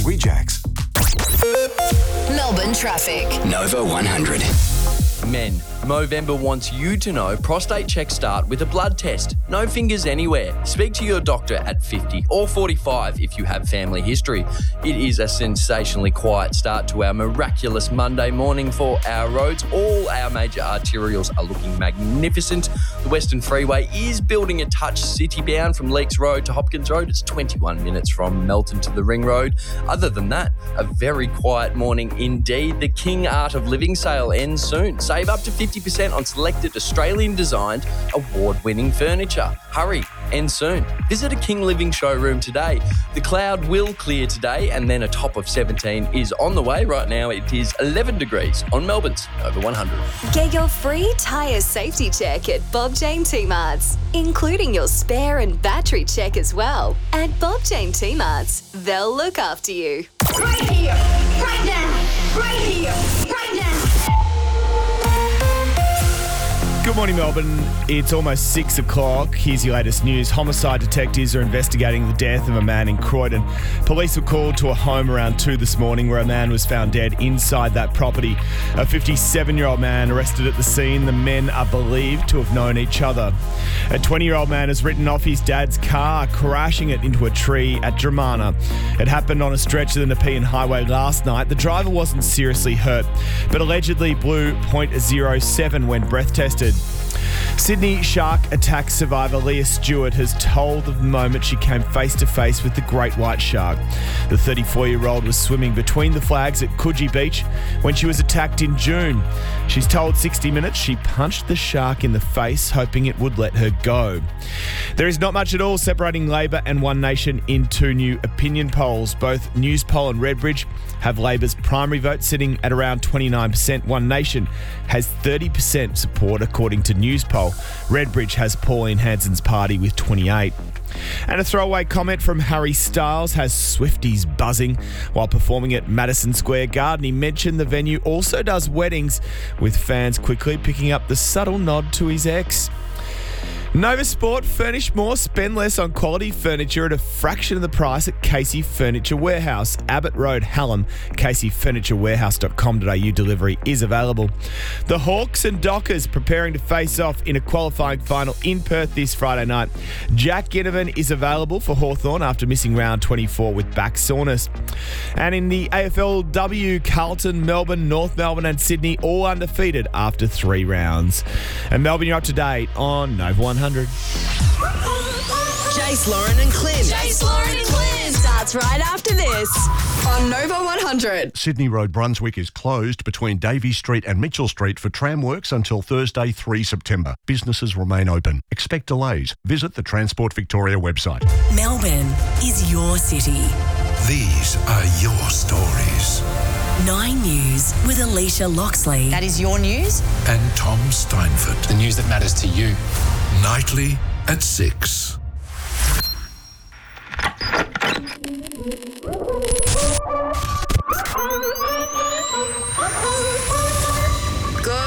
Rejects. Melbourne traffic. Nova 100. Men, Movember wants you to know prostate checks start with a blood test. No fingers anywhere. Speak to your doctor at 50 or 45 if you have family history. It is a sensationally quiet start to our miraculous Monday morning for our roads. All our major arterials are looking magnificent. The Western Freeway is building a touch city-bound from Leakes Road to Hopkins Road. It's 21 minutes from Melton to the Ring Road. Other than that, a very quiet morning indeed. The King Art of Living sale ends soon. Save up to 50% on selected Australian-designed, award-winning furniture. Hurry, ends soon. Visit a King Living showroom today. The cloud will clear today, and then a top of 17 is on the way. Right now, it is 11 degrees on Melbourne's Nova 100. Get your free tyre safety check at Bob Jane T-Marts, including your spare and battery check as well. At Bob Jane T-Marts, they'll look after you. Right here, right now, right here, right now. Good morning, Melbourne. It's almost 6 o'clock. Here's your latest news. Homicide detectives are investigating the death of a man in Croydon. Police were called to a home around 2 this morning where a man was found dead inside that property. A 57-year-old man arrested at the scene. The men are believed to have known each other. A 20-year-old man has written off his dad's car, crashing it into a tree at Dramana. It happened on a stretch of the Nepean Highway last night. The driver wasn't seriously hurt, but allegedly blew .07 when breath tested. Sydney shark attack survivor Leah Stewart has told of the moment she came face to face with the great white shark. The 34-year-old was swimming between the flags at Coogee Beach when she was attacked in June. She's told 60 Minutes she punched the shark in the face, hoping it would let her go. There is not much at all separating Labor and One Nation in two new opinion polls. Both Newspoll and Redbridge have Labor's primary vote sitting at around 29%. One Nation has 30% support according to Newspoll. Redbridge has Pauline Hanson's party with 28%. And a throwaway comment from Harry Styles has Swifties buzzing while performing at Madison Square Garden. He mentioned the venue also does weddings, with fans quickly picking up the subtle nod to his ex. Nova Sport, furnish more, spend less on quality furniture at a fraction of the price at Casey Furniture Warehouse. Abbott Road, Hallam. CaseyFurnitureWarehouse.com.au delivery is available. The Hawks and Dockers preparing to face off in a qualifying final in Perth this Friday night. Jack Ginnivan is available for Hawthorn after missing round 24 with back soreness. And in the AFLW, Carlton, Melbourne, North Melbourne and Sydney all undefeated after 3 rounds. And Melbourne, you're up to date on Nova 100. Jace, Lauren and Clint. Jace, Lauren and Clint starts right after this on Nova 100. Sydney Road, Brunswick is closed between Davey Street and Mitchell Street for tram works until Thursday, 3 September. Businesses remain open. Expect delays. Visit the Transport Victoria website. Melbourne is your city. These are your stories. 9 News with Alicia Loxley. That is your news. And Tom Steinford. The news that matters to you. Nightly at 6.